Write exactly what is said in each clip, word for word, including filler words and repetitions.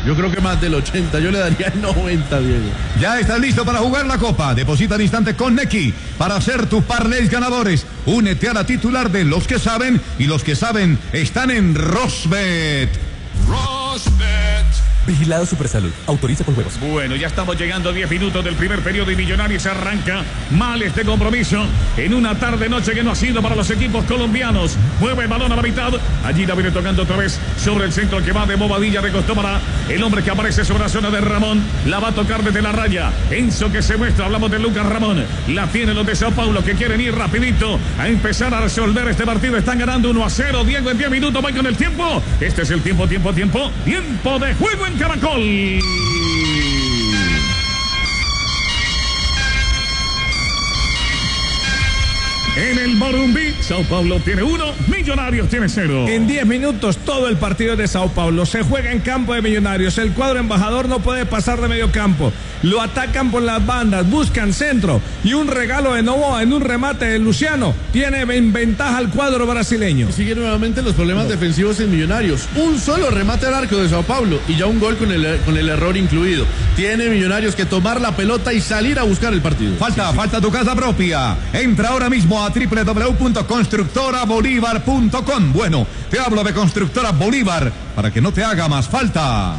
Yo creo que más del ochenta, yo le daría el noventa, Diego. Ya estás listo para jugar la Copa. Deposita al instante con Nequi para hacer tus parlays ganadores. Únete a la titular de Los que Saben, y los que saben están en Rosbet. Rosbet. Vigilado Supersalud. Autoriza con juegos. Bueno, ya estamos llegando a diez minutos del primer periodo y Millonarios arranca mal este compromiso en una tarde-noche que no ha sido para los equipos colombianos. Mueve el balón a la mitad. Allí la viene tocando otra vez sobre el centro que va de Bobadilla. Recostó para el hombre que aparece sobre la zona de Ramón. La va a tocar desde la raya. Enzo que se muestra. Hablamos de Lucas Ramón. La tienen los de Sao Paulo que quieren ir rapidito a empezar a resolver este partido. Están ganando uno a cero. Diego en diez minutos. Va con el tiempo. Este es el tiempo, tiempo, tiempo. Tiempo de juego en Caracol. En el Morumbi, Sao Paulo tiene uno, Millonarios tiene cero. En diez minutos todo el partido de Sao Paulo se juega en campo de Millonarios. El cuadro embajador no puede pasar de medio campo. Lo atacan por las bandas, buscan centro y un regalo de Novoa en un remate de Luciano tiene en ventaja al cuadro brasileño. Y sigue nuevamente los problemas no. defensivos en Millonarios. Un solo remate al arco de Sao Paulo y ya un gol con el, con el error incluido. Tiene Millonarios que tomar la pelota y salir a buscar el partido. Falta, sí, sí. falta tu casa propia. Entra ahora mismo a doble u doble u doble u punto constructora bolívar punto com. Bueno, te hablo de Constructora Bolívar para que no te haga más falta.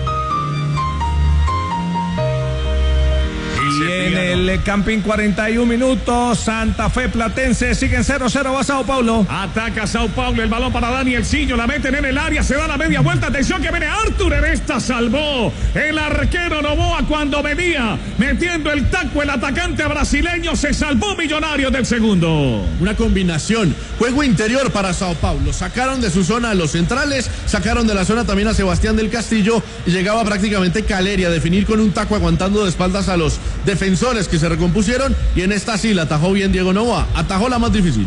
Y en el Camping cuarenta y un minutos, Santa Fe Platense siguen cero cero a Sao Paulo. Ataca Sao Paulo, el balón para Danielsinho, la meten en el área, se da la media vuelta, atención que viene Arthur, en esta salvó el arquero Novoa cuando venía metiendo el taco, el atacante brasileño, se salvó Millonarios del segundo. Una combinación, juego interior para Sao Paulo, sacaron de su zona a los centrales, sacaron de la zona también a Sebastián del Castillo y llegaba prácticamente Caleri a definir con un taco aguantando de espaldas a los defensores que se recompusieron, y en esta sí la atajó bien Diego Novoa, atajó la más difícil.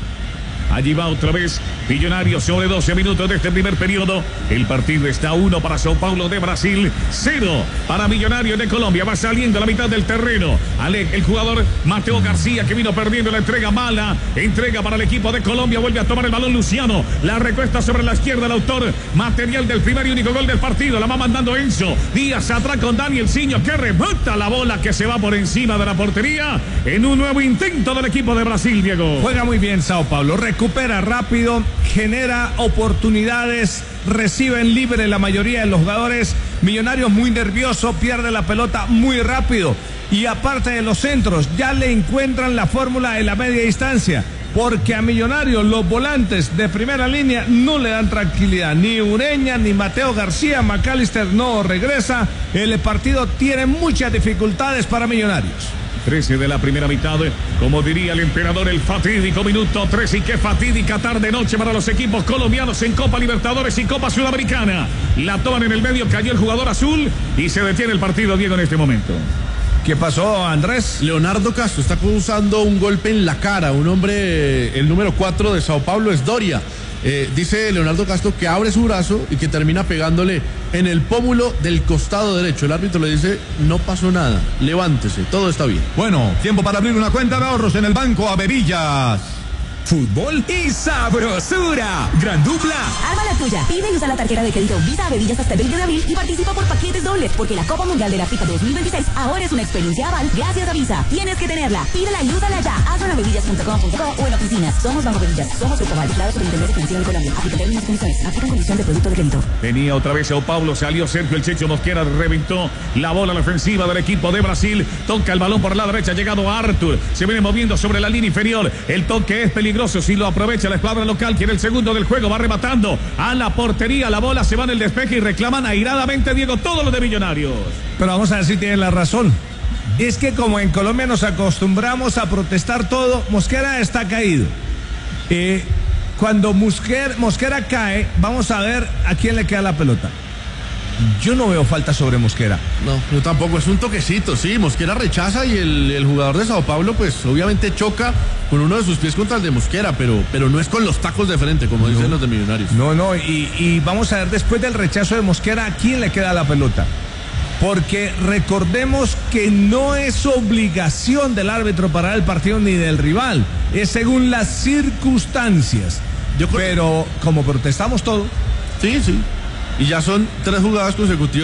Allí va otra vez Millonarios sobre doce minutos de este primer periodo. El partido está uno para Sao Paulo de Brasil, cero para Millonarios de Colombia. Va saliendo a la mitad del terreno. Ale, el jugador Mateo García que vino perdiendo la entrega mala. Entrega para el equipo de Colombia. Vuelve a tomar el balón Luciano. La recuesta sobre la izquierda el autor material del primer y único gol del partido. La va mandando Enzo. Díaz atrás con Danielsinho que remata la bola que se va por encima de la portería en un nuevo intento del equipo de Brasil, Diego. Juega muy bien Sao Paulo. Recupera rápido, genera oportunidades, reciben libre la mayoría de los jugadores. Millonarios muy nervioso, pierde la pelota muy rápido y aparte de los centros ya le encuentran la fórmula de la media distancia, porque a Millonarios los volantes de primera línea no le dan tranquilidad, ni Ureña ni Mateo García. McAllister no regresa, el partido tiene muchas dificultades para Millonarios. trece de la primera mitad, como diría el emperador, el fatídico minuto trece, y qué fatídica tarde-noche para los equipos colombianos en Copa Libertadores y Copa Sudamericana. La toman en el medio, cayó el jugador azul y se detiene el partido, Diego, en este momento. ¿Qué pasó, Andrés? Leonardo Castro está causando un golpe en la cara, un hombre, el número cuatro de Sao Paulo es Doria. Eh, dice Leonardo Castro que abre su brazo y que termina pegándole en el pómulo del costado derecho. El árbitro le dice, no pasó nada, levántese, todo está bien. Bueno, tiempo para abrir una cuenta de ahorros en el Banco Avevillas. Fútbol y sabrosura. Gran dupla. Arma la tuya. Pide y usa la tarjeta de crédito Visa Avevillas hasta el veinte de abril y participa por paquetes dobles, porque la Copa Mundial de la FIFA dos mil veintiséis ahora es una experiencia aval gracias a Visa. Tienes que tenerla. Pídela y úsala ya. Hazlo en avevillas punto com punto co o en oficinas. Somos Banco Avevillas. Somos Grupo Aval. Claro, Superintendencia Financiera de Colombia. Aplica términos y condiciones. Aplica condición de producto de crédito. Venía otra vez Sao Paulo. Salió Sergio el Checho Mosquera. Reventó la bola a la ofensiva del equipo de Brasil. Toca el balón por la derecha. Ha llegado a Arthur. Se viene moviendo sobre la línea inferior. El toque es peligroso si lo aprovecha la escuadra local, quiere el segundo del juego, va rematando a la portería, la bola se va en el despeje y reclaman airadamente, Diego, todos los de Millonarios. Pero vamos a ver si tienen la razón. Es que como en Colombia nos acostumbramos a protestar todo, Mosquera está caído. Eh, cuando Mosquera, Mosquera cae, vamos a ver a quién le queda la pelota. Yo no veo falta sobre Mosquera. No, yo tampoco, es un toquecito, sí, Mosquera rechaza y el, el jugador de Sao Paulo pues obviamente choca con uno de sus pies contra el de Mosquera, pero, pero no es con los tacos de frente, como no, dicen los de Millonarios. No, no, y, y vamos a ver después del rechazo de Mosquera, ¿a quién le queda la pelota? Porque recordemos que no es obligación del árbitro parar el partido ni del rival, es según las circunstancias. Yo creo pero que... como protestamos todo. Sí, sí. Y ya son tres jugadas consecutivas